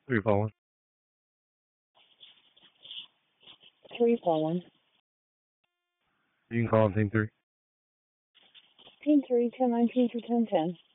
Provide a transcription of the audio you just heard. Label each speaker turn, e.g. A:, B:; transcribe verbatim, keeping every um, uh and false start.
A: Who are you calling?
B: Three four one.
A: You can call on team three.
B: Team three, ten nineteen through ten ten.